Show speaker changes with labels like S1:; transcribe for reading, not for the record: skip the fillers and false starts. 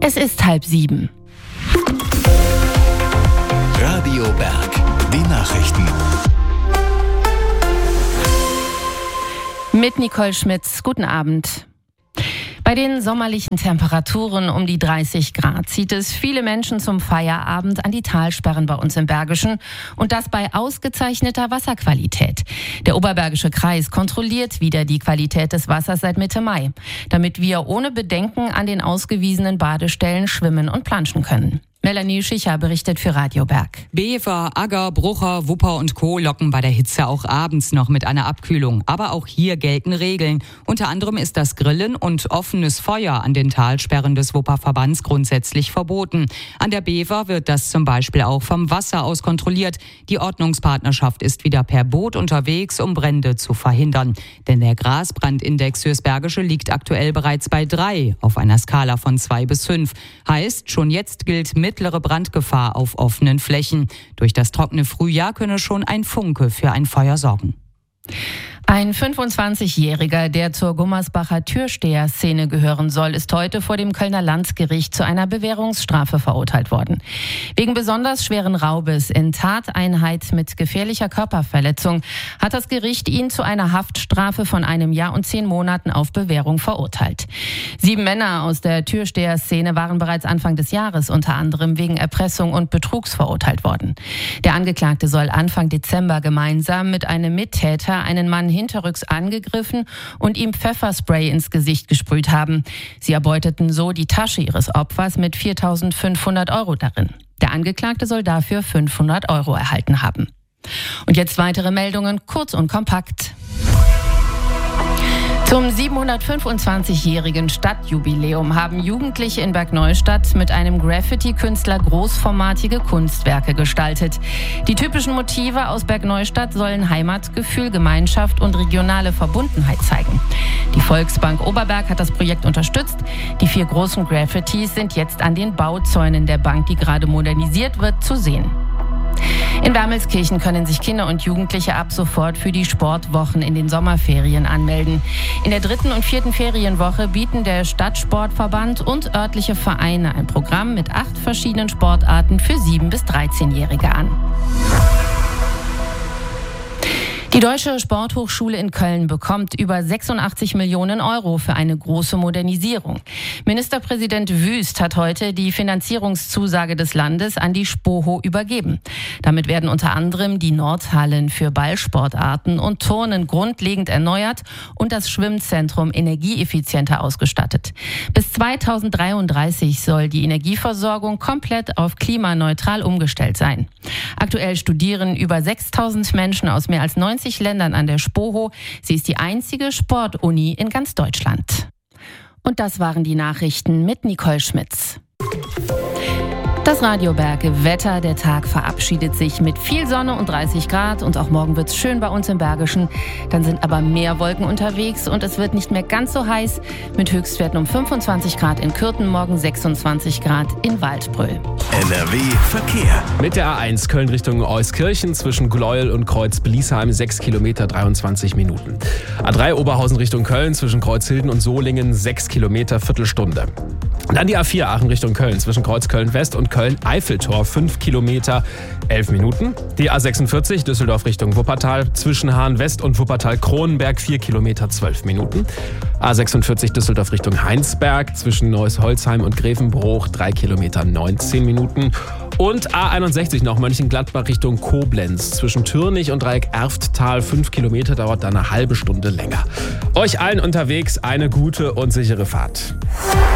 S1: Es ist 6:30.
S2: Radio Berg, die Nachrichten.
S1: Mit Nicole Schmitz, guten Abend. Bei den sommerlichen Temperaturen um die 30 Grad zieht es viele Menschen zum Feierabend an die Talsperren bei uns im Bergischen und das bei ausgezeichneter Wasserqualität. Der Oberbergische Kreis kontrolliert wieder die Qualität des Wassers seit Mitte Mai, damit wir ohne Bedenken an den ausgewiesenen Badestellen schwimmen und planschen können. Melanie Schicher berichtet für Radio Berg.
S3: Bever, Agger, Brucher, Wupper und Co. locken bei der Hitze auch abends noch mit einer Abkühlung. Aber auch hier gelten Regeln. Unter anderem ist das Grillen und offenes Feuer an den Talsperren des Wupperverbands grundsätzlich verboten. An der Bever wird das zum Beispiel auch vom Wasser aus kontrolliert. Die Ordnungspartnerschaft ist wieder per Boot unterwegs, um Brände zu verhindern. Denn der Grasbrandindex fürs Bergische liegt aktuell bereits bei 3 auf einer Skala von 2 bis 5. Heißt, schon jetzt gilt mittlere Brandgefahr auf offenen Flächen. Durch das trockene Frühjahr könne schon ein Funke für ein Feuer sorgen.
S1: Ein 25-Jähriger, der zur Gummersbacher Türsteher-Szene gehören soll, ist heute vor dem Kölner Landgericht zu einer Bewährungsstrafe verurteilt worden. Wegen besonders schweren Raubes in Tateinheit mit gefährlicher Körperverletzung hat das Gericht ihn zu einer Haftstrafe von 1 Jahr und 10 Monaten auf Bewährung verurteilt. 7 Männer aus der Türsteher-Szene waren bereits Anfang des Jahres unter anderem wegen Erpressung und Betrugs verurteilt worden. Der Angeklagte soll Anfang Dezember gemeinsam mit einem Mittäter einen Mann hinterrücks angegriffen und ihm Pfefferspray ins Gesicht gesprüht haben. Sie erbeuteten so die Tasche ihres Opfers mit 4.500 € darin. Der Angeklagte soll dafür 500 € erhalten haben. Und jetzt weitere Meldungen, kurz und kompakt. Zum 725-jährigen Stadtjubiläum haben Jugendliche in Bergneustadt mit einem Graffiti-Künstler großformatige Kunstwerke gestaltet. Die typischen Motive aus Bergneustadt sollen Heimatgefühl, Gemeinschaft und regionale Verbundenheit zeigen. Die Volksbank Oberberg hat das Projekt unterstützt. Die 4 großen Graffitis sind jetzt an den Bauzäunen der Bank, die gerade modernisiert wird, zu sehen. In Wermelskirchen können sich Kinder und Jugendliche ab sofort für die Sportwochen in den Sommerferien anmelden. In der 3. und 4. Ferienwoche bieten der Stadtsportverband und örtliche Vereine ein Programm mit 8 verschiedenen Sportarten für 7- bis 13-Jährige an. Die Deutsche Sporthochschule in Köln bekommt über 86 Millionen € für eine große Modernisierung. Ministerpräsident Wüst hat heute die Finanzierungszusage des Landes an die SPOHO übergeben. Damit werden unter anderem die Nordhallen für Ballsportarten und Turnen grundlegend erneuert und das Schwimmzentrum energieeffizienter ausgestattet. Bis 2033 soll die Energieversorgung komplett auf klimaneutral umgestellt sein. Aktuell studieren über 6.000 Menschen aus mehr als 90 Ländern an der SPOHO. Sie ist die einzige Sportuni in ganz Deutschland. Und das waren die Nachrichten mit Nicole Schmitz. Das Radio Berg Wetter, der Tag verabschiedet sich mit viel Sonne und 30 Grad und auch morgen wird's schön bei uns im Bergischen. Dann sind aber mehr Wolken unterwegs und es wird nicht mehr ganz so heiß mit Höchstwerten um 25 Grad in Kürten, morgen 26 Grad in Waldbröl.
S2: NRW Verkehr.
S4: Mit der A1 Köln Richtung Euskirchen zwischen Gleuel und Kreuz-Bliesheim 6 Kilometer 23 Minuten. A3 Oberhausen Richtung Köln zwischen Kreuzhilden und Solingen 6 Kilometer Viertelstunde. Dann die A4 Aachen Richtung Köln zwischen Kreuzköln West und Köln-Eiffeltor 5 Kilometer 11 Minuten. Die A46 Düsseldorf Richtung Wuppertal zwischen Hahn West und Wuppertal-Kronenberg 4 Kilometer 12 Minuten. A46 Düsseldorf Richtung Heinsberg zwischen Neuss-Holzheim und Grevenbruch 3 Kilometer 19 Minuten. Und A61 noch Mönchengladbach Richtung Koblenz. Zwischen Türnich und Dreieck-Erfttal 5 Kilometer, dauert dann eine halbe Stunde länger. Euch allen unterwegs eine gute und sichere Fahrt.